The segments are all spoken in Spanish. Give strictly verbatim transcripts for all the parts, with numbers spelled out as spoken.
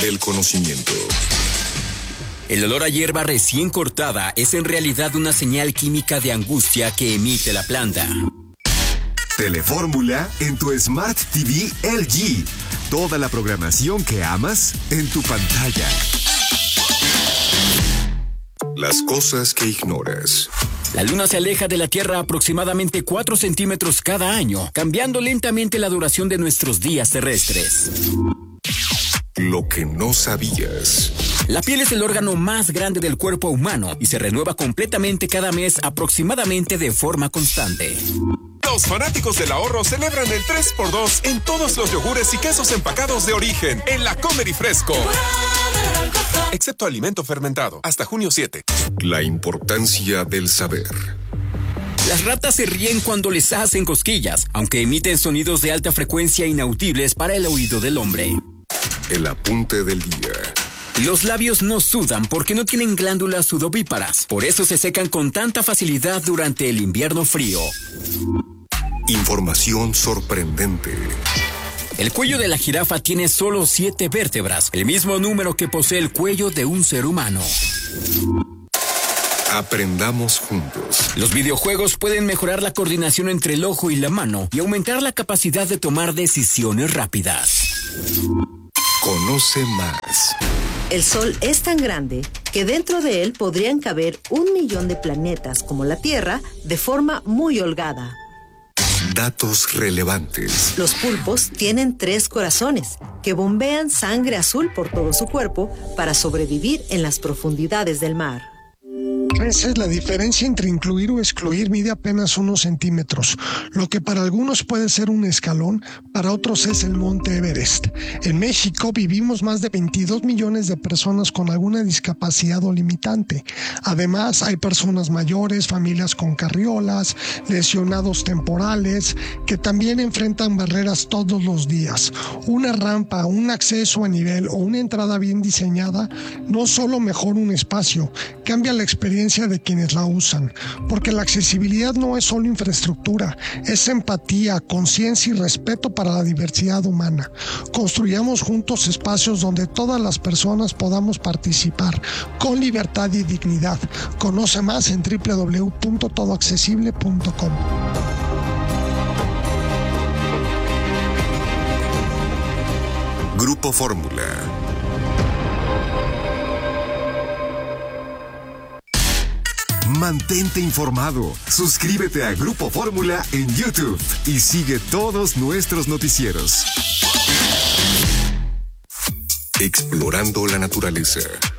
del conocimiento. El olor a hierba recién cortada es en realidad una señal química de angustia que emite la planta. Telefórmula en tu Smart T V L G. Toda la programación que amas en tu pantalla. Las cosas que ignoras. La Luna se aleja de la Tierra aproximadamente cuatro centímetros cada año, cambiando lentamente la duración de nuestros días terrestres. Lo que no sabías. La piel es el órgano más grande del cuerpo humano y se renueva completamente cada mes aproximadamente de forma constante. Los fanáticos del ahorro celebran el tres por dos en todos los yogures y quesos empacados de origen en la Comer y Fresco. Excepto alimento fermentado, hasta junio siete. La importancia del saber. Las ratas se ríen cuando les hacen cosquillas, aunque emiten sonidos de alta frecuencia inaudibles para el oído del hombre. El apunte del día. Los labios no sudan porque no tienen glándulas sudovíparas, por eso se secan con tanta facilidad durante el invierno frío. Información sorprendente. El cuello de la jirafa tiene solo siete vértebras, el mismo número que posee el cuello de un ser humano. Aprendamos juntos. Los videojuegos pueden mejorar la coordinación entre el ojo y la mano y aumentar la capacidad de tomar decisiones rápidas. Conoce más. El Sol es tan grande que dentro de él podrían caber un millón de planetas como la Tierra de forma muy holgada. Datos relevantes. Los pulpos tienen tres corazones que bombean sangre azul por todo su cuerpo para sobrevivir en las profundidades del mar. Esa es la diferencia entre incluir o excluir. Mide apenas unos centímetros. Lo que para algunos puede ser un escalón, para otros es el Monte Everest. En México vivimos más de veintidós millones de personas con alguna discapacidad o limitante. Además, hay personas mayores, familias con carriolas, lesionados temporales, que también enfrentan barreras todos los días. Una rampa, un acceso a nivel o una entrada bien diseñada no solo mejora un espacio, cambia la experiencia de quienes la usan, porque la accesibilidad no es solo infraestructura, es empatía, conciencia y respeto para la diversidad humana. Construyamos juntos espacios donde todas las personas podamos participar con libertad y dignidad. Conoce más en doble u doble u doble u punto todo accesible punto com. Grupo Fórmula. Mantente informado. Suscríbete a Grupo Fórmula en YouTube y sigue todos nuestros noticieros. Explorando la naturaleza.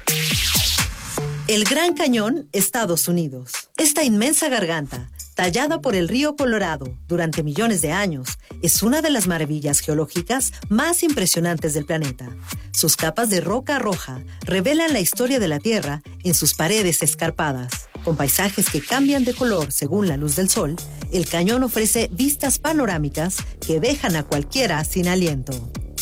El Gran Cañón, Estados Unidos. Esta inmensa garganta, tallada por el río Colorado durante millones de años, es una de las maravillas geológicas más impresionantes del planeta. Sus capas de roca roja revelan la historia de la Tierra en sus paredes escarpadas. Con paisajes que cambian de color según la luz del sol, el cañón ofrece vistas panorámicas que dejan a cualquiera sin aliento.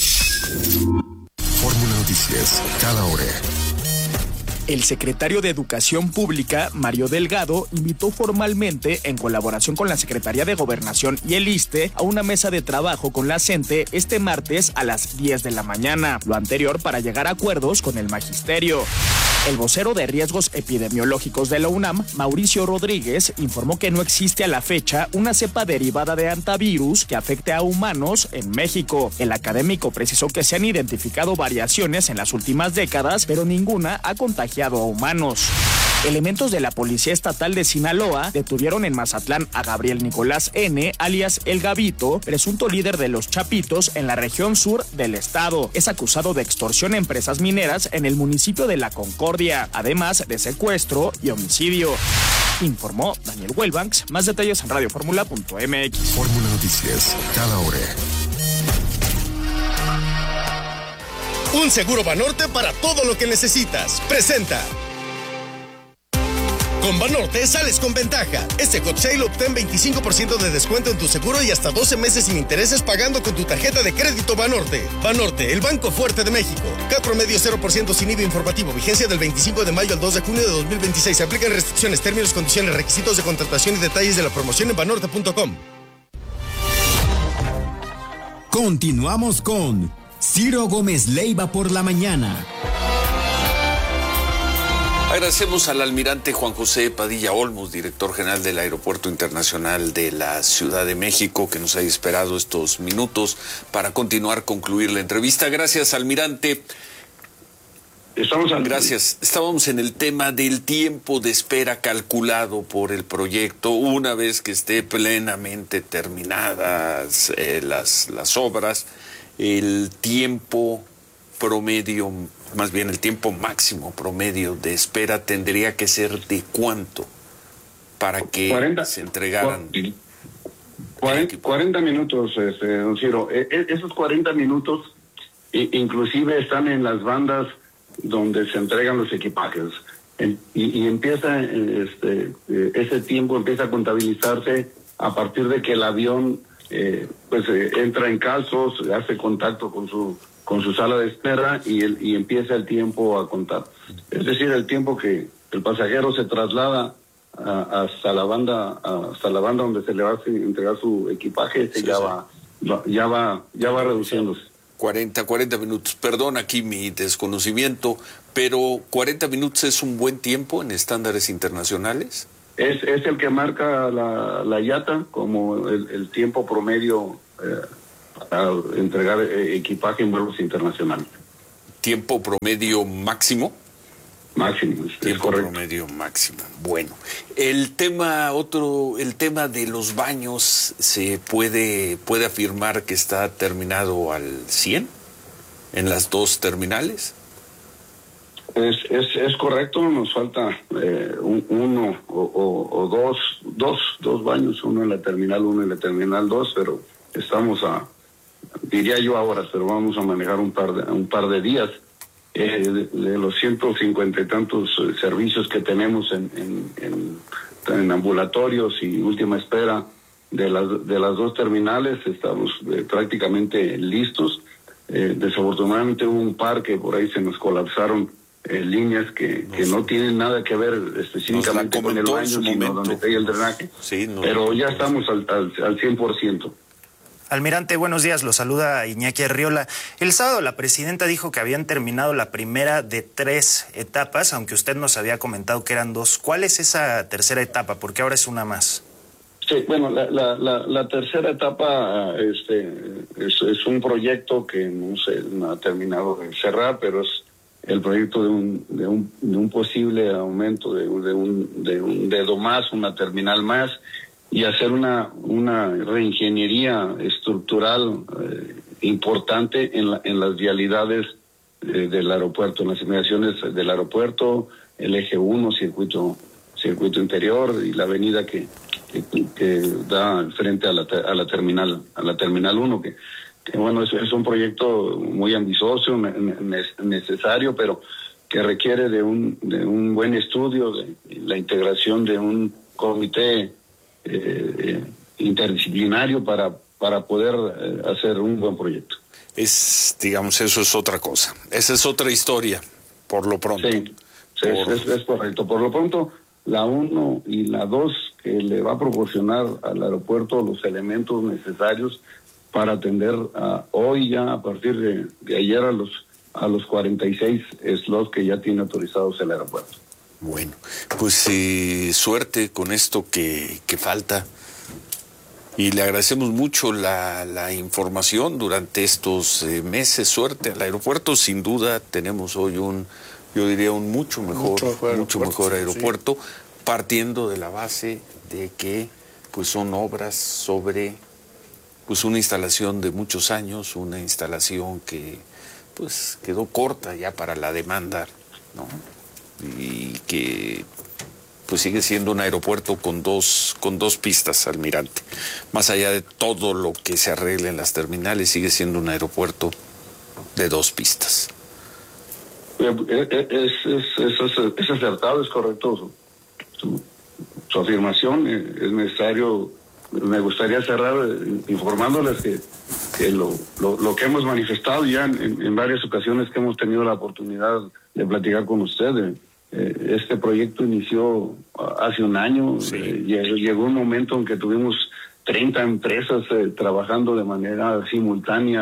Fórmula Noticias, cada hora. El secretario de Educación Pública, Mario Delgado, invitó formalmente, en colaboración con la Secretaría de Gobernación y el ISSSTE, a una mesa de trabajo con la CENTE este martes a las diez de la mañana. Lo anterior para llegar a acuerdos con el magisterio. El vocero de Riesgos Epidemiológicos de la UNAM, Mauricio Rodríguez, informó que no existe a la fecha una cepa derivada de hantavirus que afecte a humanos en México. El académico precisó que se han identificado variaciones en las últimas décadas, pero ninguna ha contagiado a humanos. Elementos de la Policía Estatal de Sinaloa detuvieron en Mazatlán a Gabriel Nicolás N., alias El Gabito, presunto líder de los Chapitos en la región sur del estado. Es acusado de extorsión a empresas mineras en el municipio de La Concordia, además de secuestro y homicidio. Informó Daniel Huelbanks. Más detalles en radio fórmula punto m x. Fórmula Noticias, cada hora. Un seguro Banorte para todo lo que necesitas. Presenta. Con Banorte sales con ventaja. Este hot sale obtén veinticinco por ciento de descuento en tu seguro y hasta doce meses sin intereses pagando con tu tarjeta de crédito Banorte. Banorte, el banco fuerte de México. C A T promedio cero por ciento sin I V A informativo. Vigencia del veinticinco de mayo al dos de junio de dos mil veintiséis. Se aplican restricciones, términos, condiciones, requisitos de contratación y detalles de la promoción en banorte punto com. Continuamos con Ciro Gómez Leiva por la mañana. Agradecemos al almirante Juan José Padilla Olmos, director general del Aeropuerto Internacional de la Ciudad de México, que nos haya esperado estos minutos para continuar, concluir la entrevista. Gracias, almirante. Estamos al... Gracias. Estábamos en el tema del tiempo de espera calculado por el proyecto una vez que esté plenamente terminadas eh, las, las obras. El tiempo promedio, más bien el tiempo máximo promedio de espera tendría que ser de cuánto para que cuarenta, se entregaran. cuarenta, cuarenta minutos, este, don Ciro. E, esos cuarenta minutos inclusive están en las bandas donde se entregan los equipajes. En, y, y empieza, este, ese tiempo empieza a contabilizarse a partir de que el avión eh, pues eh, entra en calzos, hace contacto con su con su sala de espera y, el, y empieza el tiempo a contar. Es decir, el tiempo que el pasajero se traslada a, hasta la banda hasta la banda donde se le va a entregar su equipaje, ese sí, ya, sí. Va, va, ya va ya va reduciéndose. cuarenta, cuarenta minutos. Perdón aquí mi desconocimiento, pero cuarenta minutos es un buen tiempo en estándares internacionales. Es, es el que marca la, la I A T A como el, el tiempo promedio eh, para entregar eh, equipaje en vuelos internacionales. ¿Tiempo promedio máximo? Máximo, es, tiempo es correcto. Promedio máximo. Bueno, el tema otro, el tema de los baños, ¿se puede puede afirmar que está terminado al cien en las dos terminales? Es es, es correcto, nos falta eh, un, uno o, o, o dos dos dos baños, uno en la terminal uno en la terminal dos, pero estamos a diría yo ahora, pero vamos a manejar un par de un par de días. Eh, de, de los ciento cincuenta y tantos eh, servicios que tenemos en, en, en, en ambulatorios y última espera de las de las dos terminales, estamos eh, prácticamente listos. Eh, desafortunadamente hubo un par que por ahí se nos colapsaron eh, líneas que no, que no tienen nada que ver específicamente con el baño, sino donde cae el drenaje. Sí, no, pero ya estamos al, al, al cien por ciento. Almirante, buenos días, lo saluda Iñaki Arriola. El sábado la presidenta dijo que habían terminado la primera de tres etapas, aunque usted nos había comentado que eran dos. ¿Cuál es esa tercera etapa? Porque ahora es una más. Sí, bueno, la, la, la, la tercera etapa este, es, es un proyecto que no se no ha terminado de cerrar, pero es el proyecto de un, de un, de un posible aumento de, de, un, de un dedo más, una terminal más, y hacer una una reingeniería estructural eh, importante en la, en las vialidades eh, del aeropuerto, en las inmediaciones del aeropuerto, el eje uno, circuito circuito interior y la avenida que que, que da frente a la a la terminal a la terminal uno, que, que bueno, es, es un proyecto muy ambicioso, ne, necesario, pero que requiere de un de un buen estudio, de la integración de un comité Eh, eh, interdisciplinario para para poder eh, hacer un buen proyecto. Es, digamos, eso es otra cosa. Esa es otra historia, por lo pronto. Sí, sí por... Es, es correcto. Por lo pronto, la uno y la dos que le va a proporcionar al aeropuerto los elementos necesarios para atender a, hoy ya a partir de, de ayer a los a los cuarenta y seis slots que ya tiene autorizados el aeropuerto. Bueno, pues eh, suerte con esto que, que falta y le agradecemos mucho la, la información durante estos eh, meses. Suerte al aeropuerto, sin duda tenemos hoy un, yo diría un mucho mejor, mucho mejor mucho aeropuerto, mejor aeropuerto sí. Partiendo de la base de que pues son obras sobre pues una instalación de muchos años, una instalación que pues quedó corta ya para la demanda, ¿no? Y que pues sigue siendo un aeropuerto con dos con dos pistas, almirante. Más allá de todo lo que se arregle en las terminales, sigue siendo un aeropuerto de dos pistas. Es, es, es, es, es acertado, es correcto su, su, su afirmación. Es necesario, me gustaría cerrar informándoles que, que lo, lo, lo que hemos manifestado ya en, en varias ocasiones que hemos tenido la oportunidad de platicar con ustedes. Eh, este proyecto inició hace un año, sí. eh, llegó, llegó un momento en que tuvimos treinta empresas eh, trabajando de manera simultánea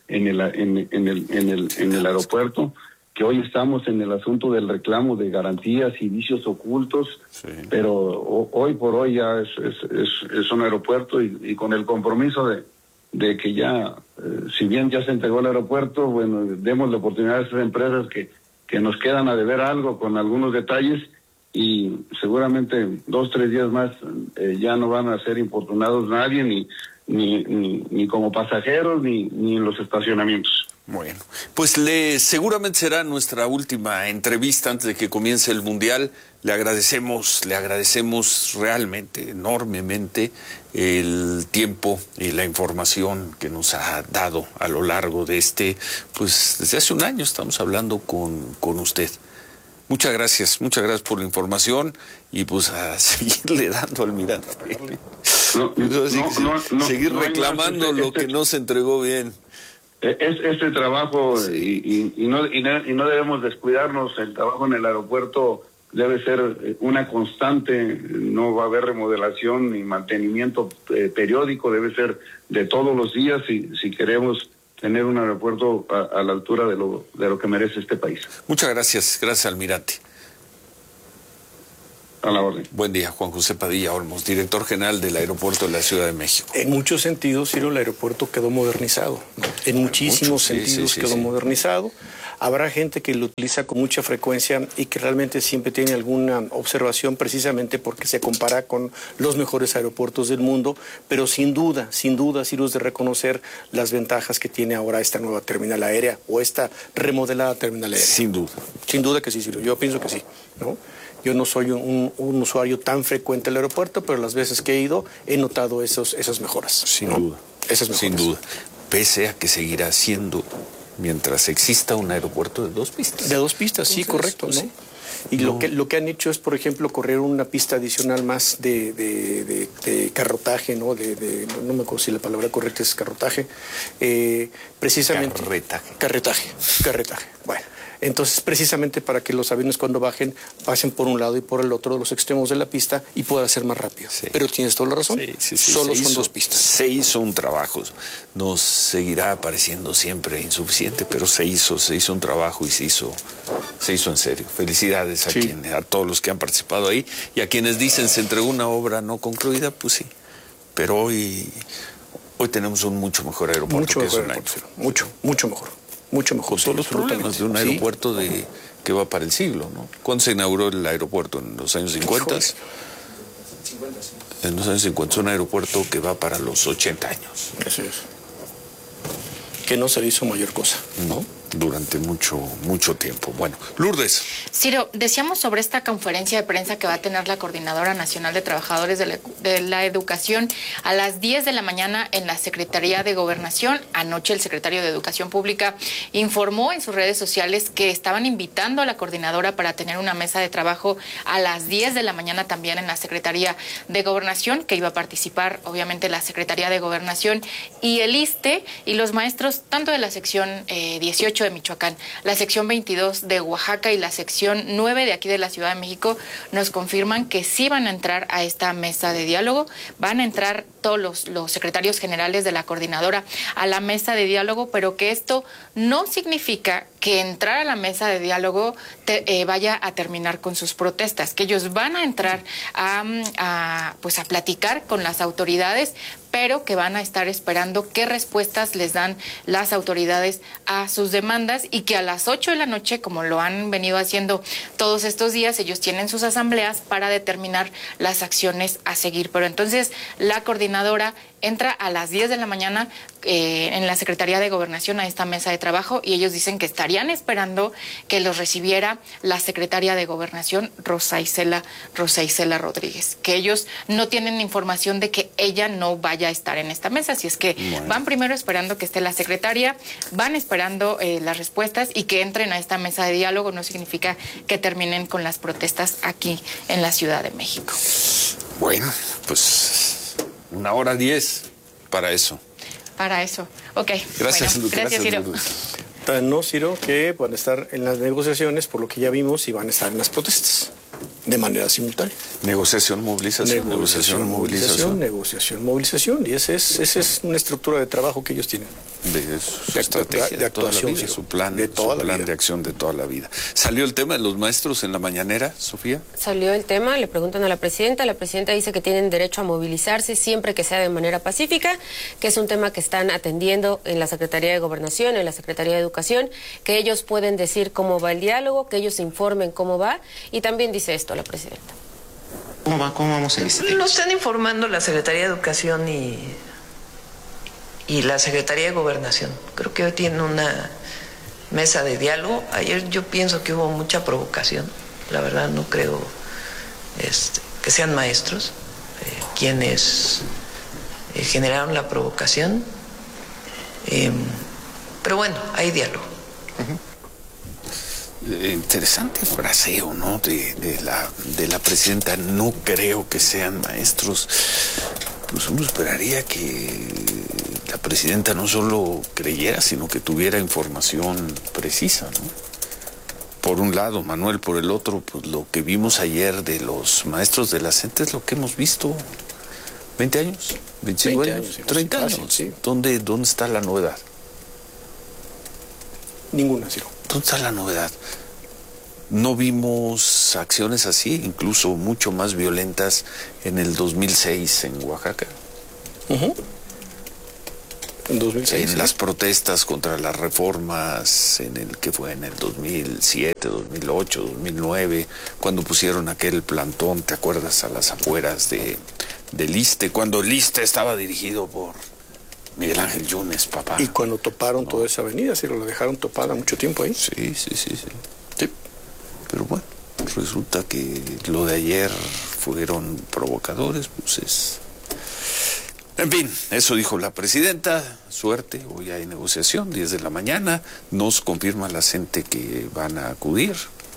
en el, en, en el, en el, en el aeropuerto, que hoy estamos en el asunto del reclamo de garantías y vicios ocultos, sí. pero o, hoy por hoy ya es, es, es, es un aeropuerto y, y con el compromiso de, de que ya, eh, si bien ya se entregó el aeropuerto, bueno, demos la oportunidad a esas empresas que, que nos quedan a deber algo con algunos detalles y seguramente dos, tres días más eh, ya no van a ser importunados nadie, ni, ni, ni, ni como pasajeros, ni, ni en los estacionamientos. Bueno, pues le seguramente será nuestra última entrevista antes de que comience el Mundial. Le agradecemos, le agradecemos realmente, enormemente, el tiempo y la información que nos ha dado a lo largo de este, pues desde hace un año estamos hablando con, con usted. Muchas gracias, muchas gracias por la información y pues a seguirle dando al Almirante. No, no, seguir, no, no, seguir no, reclamando no, este, lo que no se entregó bien. Es este trabajo sí. y, y, y, no, y, no, y no debemos descuidarnos. El trabajo en el aeropuerto debe ser una constante, no va a haber remodelación ni mantenimiento eh, periódico, debe ser de todos los días si, si queremos tener un aeropuerto a, a la altura de lo, de lo que merece este país. Muchas gracias, gracias Almirante. A la orden. Buen día, Juan José Padilla Olmos, director general del aeropuerto de la Ciudad de México. En muchos sentidos, Ciro, el aeropuerto quedó modernizado. En muchísimos Mucho, sí, sentidos sí, sí, quedó sí. modernizado. Habrá gente que lo utiliza con mucha frecuencia y que realmente siempre tiene alguna observación precisamente porque se compara con los mejores aeropuertos del mundo, pero sin duda, sin duda, Ciro, es de reconocer las ventajas que tiene ahora esta nueva terminal aérea o esta remodelada terminal aérea. Sin duda. Sin duda que sí, Ciro. Yo pienso que sí, ¿no? Yo no soy un, un usuario tan frecuente del aeropuerto, pero las veces que he ido he notado esos, esas mejoras. Sin ¿no? duda. Esas mejoras. Sin duda. Pese a que seguirá siendo, mientras exista un aeropuerto de dos pistas. De dos pistas, sí, Entonces, correcto, ¿no? Sí. Y no. lo que lo que han hecho es, por ejemplo, correr una pista adicional más de, de, de, de carrotaje, ¿no? De, de, no me acuerdo si la palabra correcta es carrotaje. Eh, precisamente. Carretaje. Carretaje. Carretaje. Bueno. Entonces, precisamente para que los aviones cuando bajen, pasen por un lado y por el otro de los extremos de la pista y pueda ser más rápido. Sí. Pero tienes toda la razón, sí, sí, sí, solo son hizo, dos pistas. Se hizo un trabajo, nos seguirá pareciendo siempre insuficiente, pero se hizo, se hizo un trabajo y se hizo, se hizo en serio. Felicidades a, sí. quien, a todos los que han participado ahí y a quienes dicen se entregó una obra no concluida, pues sí. Pero hoy, hoy tenemos un mucho mejor aeropuerto mucho que mejor hace un aeropuerto, año. Mucho, mucho mejor. Mucho mejor. Con todos los problemas de un aeropuerto ¿Sí? de que va para el siglo, ¿no? ¿Cuándo se inauguró el aeropuerto? ¿En los años cincuenta? cincuenta, sí. En los años cincuenta es un aeropuerto que va para los ochenta años. Así es. Que no se le hizo mayor cosa, ¿no? Durante mucho, mucho tiempo. Bueno, Lourdes. Ciro, decíamos sobre esta conferencia de prensa que va a tener la Coordinadora Nacional de Trabajadores de la, de la Educación a las diez de la mañana en la Secretaría de Gobernación. Anoche el secretario de Educación Pública informó en sus redes sociales que estaban invitando a la coordinadora para tener una mesa de trabajo a las diez de la mañana también en la Secretaría de Gobernación, que iba a participar obviamente la Secretaría de Gobernación y el ISSSTE y los maestros tanto de la sección eh, dieciocho de Michoacán, la sección veintidós de Oaxaca y la sección nueve de aquí de la Ciudad de México nos confirman que sí van a entrar a esta mesa de diálogo, van a entrar todos los, los secretarios generales de la coordinadora a la mesa de diálogo, pero que esto no significa que entrar a la mesa de diálogo te, eh, vaya a terminar con sus protestas, que ellos van a entrar a, a, pues a platicar con las autoridades, pero que van a estar esperando qué respuestas les dan las autoridades a sus demandas y que a las ocho de la noche, como lo han venido haciendo todos estos días, ellos tienen sus asambleas para determinar las acciones a seguir. Pero entonces la coordinadora entra a las diez de la mañana eh, en la Secretaría de Gobernación a esta mesa de trabajo y ellos dicen que estarían esperando que los recibiera la secretaria de Gobernación, Rosa Isela, Rosa Isela Rodríguez, que ellos no tienen información de que ella no vaya a estar en esta mesa, así es que bueno. van primero esperando que esté la secretaria, van esperando eh, las respuestas y que entren a esta mesa de diálogo no significa que terminen con las protestas aquí en la Ciudad de México. Bueno, pues una hora diez para eso. Para eso, ok. Gracias, bueno, gracias, Ciro. No, Ciro, que van a estar en las negociaciones, por lo que ya vimos, y van a estar en las protestas, de manera simultánea. Negociación, movilización, negociación, movilización, movilización, negociación, movilización, y esa es, esa es una estructura de trabajo que ellos tienen. de su de, estrategia de, de actuación, de, vida, su plan, de, toda su la plan vida. de acción de toda la vida. ¿Salió el tema de los maestros en la mañanera, Sofía? Salió el tema, le preguntan a la presidenta, la presidenta dice que tienen derecho a movilizarse siempre que sea de manera pacífica, que es un tema que están atendiendo en la Secretaría de Gobernación, en la Secretaría de Educación, que ellos pueden decir cómo va el diálogo, que ellos informen cómo va, y también dice esto la presidenta. ¿Cómo va? ¿Cómo vamos en este tema? Lo están informando la Secretaría de Educación y... y la Secretaría de Gobernación. Creo que hoy tienen una mesa de diálogo. Ayer yo pienso que hubo mucha provocación. La verdad no creo este, que sean maestros eh, quienes eh, generaron la provocación. Eh, pero bueno, hay diálogo. Uh-huh. Eh, interesante fraseo, ¿no? De, de, la, de la presidenta. No creo que sean maestros. Pues uno esperaría que la presidenta no solo creyera, sino que tuviera información precisa, ¿no? Por un lado, Manuel, por el otro, pues lo que vimos ayer de los maestros de la CENTE es lo que hemos visto veinte años, veinticinco años, años treinta años. Sí. ¿Dónde, ¿Dónde está la novedad? Ninguna, sí. ¿Dónde está la novedad? No vimos acciones así, incluso mucho más violentas en el dos mil seis en Oaxaca. Uh-huh. En dos mil seis. En ¿sí? las protestas contra las reformas, en el que fue en el dos mil siete, dos mil ocho, dos mil nueve, cuando pusieron aquel plantón, ¿te acuerdas? A las afueras de, del ISSSTE, cuando el ISSSTE estaba dirigido por Miguel Ángel Yunes, papá. Y cuando toparon no. toda esa avenida, ¿sí? Lo dejaron topada mucho tiempo ahí. Sí, sí, sí, sí. sí. Pero bueno, resulta que lo de ayer fueron provocadores, pues es... En fin, eso dijo la presidenta, suerte, hoy hay negociación, diez de la mañana, nos confirma la CENTE que van a acudir,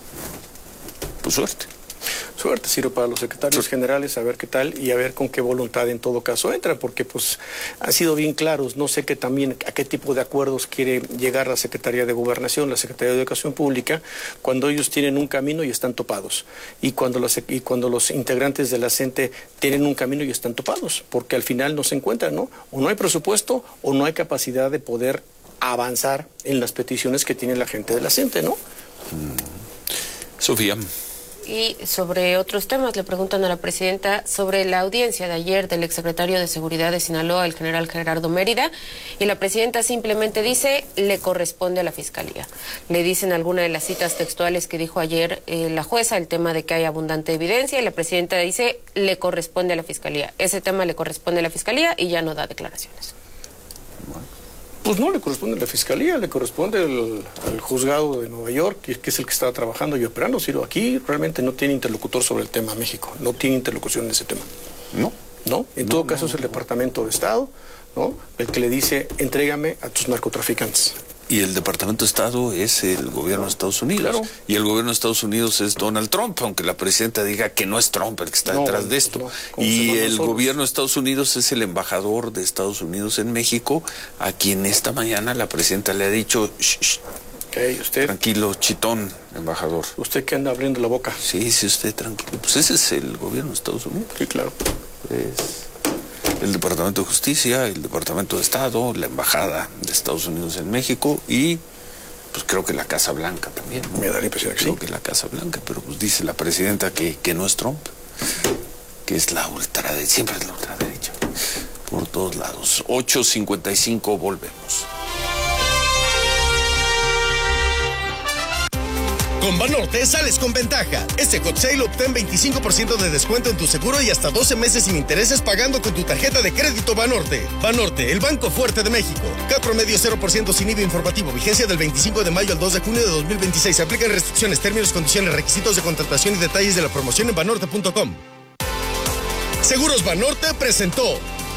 pues suerte. Suerte, Ciro, para los secretarios sí. generales, a ver qué tal y a ver con qué voluntad en todo caso entra, porque pues han sido bien claros, no sé qué también, a qué tipo de acuerdos quiere llegar la Secretaría de Gobernación, la Secretaría de Educación Pública, cuando ellos tienen un camino y están topados, y cuando los, y cuando los integrantes de la CENTE tienen un camino y están topados, porque al final no se encuentran, ¿no? O no hay presupuesto o no hay capacidad de poder avanzar en las peticiones que tiene la gente de la CENTE, ¿no? Mm. Sofía. Y sobre otros temas, le preguntan a la presidenta sobre la audiencia de ayer del exsecretario de Seguridad de Sinaloa, el general Gerardo Mérida, y la presidenta simplemente dice, le corresponde a la Fiscalía. Le dicen alguna de las citas textuales que dijo ayer eh, la jueza, el tema de que hay abundante evidencia, y la presidenta dice, le corresponde a la Fiscalía. Ese tema le corresponde a la Fiscalía y ya no da declaraciones. Bueno. Pues no le corresponde a la Fiscalía, le corresponde al, al juzgado de Nueva York, que, que es el que está trabajando y operando. Ciro, aquí realmente no tiene interlocutor sobre el tema México, no tiene interlocución en ese tema. No. No, en no, todo no, caso no, es el no. Departamento de Estado, ¿no? El que le dice, entrégame a tus narcotraficantes. Y el Departamento de Estado es el gobierno de Estados Unidos. Claro. Y el gobierno de Estados Unidos es Donald Trump, aunque la presidenta diga que no es Trump el que está no, detrás de esto. No, y el nosotros. gobierno de Estados Unidos es el embajador de Estados Unidos en México, a quien esta mañana la presidenta le ha dicho, shh, shh, okay, usted, tranquilo, chitón, embajador. Usted que anda abriendo la boca. Sí, sí, usted tranquilo. Pues ese es el gobierno de Estados Unidos. Sí, claro. Es el Departamento de Justicia, el Departamento de Estado, la Embajada de Estados Unidos en México y pues creo que la Casa Blanca también, ¿no? Me da la impresión que creo sí. que la Casa Blanca, pero pues dice la presidenta que, que no es Trump, que es la ultraderecha, siempre es la ultraderecha, por todos lados. ocho cincuenta y cinco, volvemos. Con Banorte sales con ventaja. Este Hot Sale obtén veinticinco por ciento de descuento en tu seguro y hasta doce meses sin intereses pagando con tu tarjeta de crédito Banorte. Banorte, el banco fuerte de México. Cat promedio cero por ciento sin I V A informativo. Vigencia del veinticinco de mayo al dos de junio de dos mil veintiséis. Se aplican restricciones, términos, condiciones, requisitos de contratación y detalles de la promoción en banorte punto com. Seguros Banorte presentó.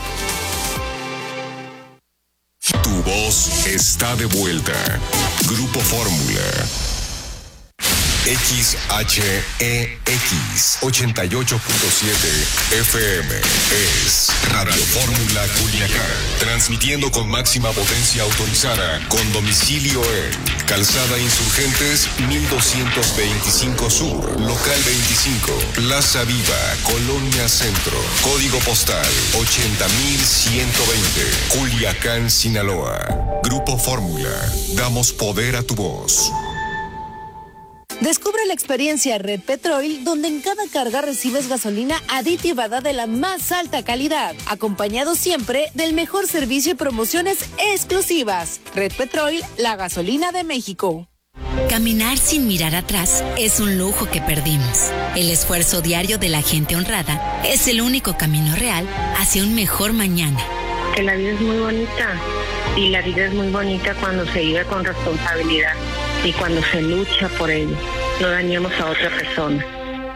Tu voz está de vuelta. Grupo Fórmula. X H E X ochenta y ocho punto siete F M es Radio Fórmula Culiacán, transmitiendo con máxima potencia autorizada, con domicilio en Calzada Insurgentes mil doscientos veinticinco Sur, local veinticinco, Plaza Viva, Colonia Centro, código postal ochenta mil ciento veinte, Culiacán, Sinaloa. Grupo Fórmula, damos poder a tu voz. Descubre la experiencia Red Petrol, donde en cada carga recibes gasolina aditivada de la más alta calidad, acompañado siempre del mejor servicio y promociones exclusivas. Red Petrol, la gasolina de México. Caminar sin mirar atrás es un lujo que perdimos. El esfuerzo diario de la gente honrada es el único camino real hacia un mejor mañana. Que la vida es muy bonita y la vida es muy bonita cuando se vive con responsabilidad y cuando se lucha por ello. No dañemos a otra persona.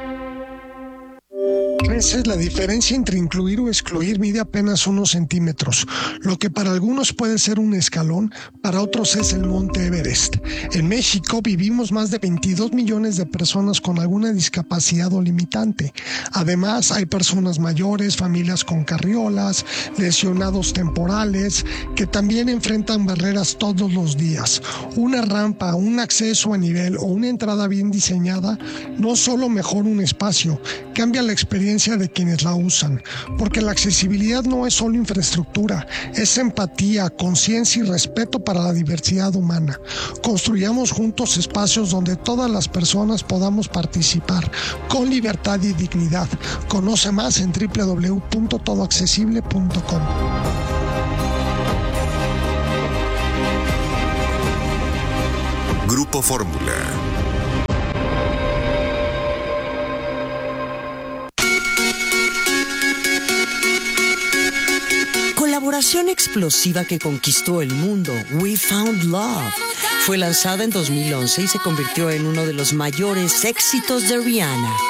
Esa es la diferencia entre incluir o excluir. Mide apenas unos centímetros. Lo que para algunos puede ser un escalón, para otros es el Monte Everest. En México vivimos más de veintidós millones de personas con alguna discapacidad o limitante. Además, hay personas mayores, familias con carriolas, lesionados temporales, que también enfrentan barreras todos los días. Una rampa, un acceso a nivel o una entrada bien diseñada no solo mejora un espacio, cambia la experiencia de quienes la usan, porque la accesibilidad no es solo infraestructura, es empatía, conciencia y respeto para la diversidad humana. Construyamos juntos espacios donde todas las personas podamos participar con libertad y dignidad. Conoce más en doble u doble u doble u punto todo accesible punto com. Grupo Fórmula. Colaboración explosiva que conquistó el mundo, We Found Love. Fue lanzada en dos mil once y se convirtió en uno de los mayores éxitos de Rihanna.